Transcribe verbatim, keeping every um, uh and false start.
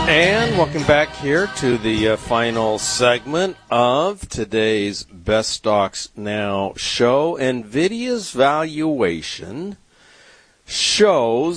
And welcome back here to the uh, final segment of today's Best Stocks Now show. NVIDIA's valuation shows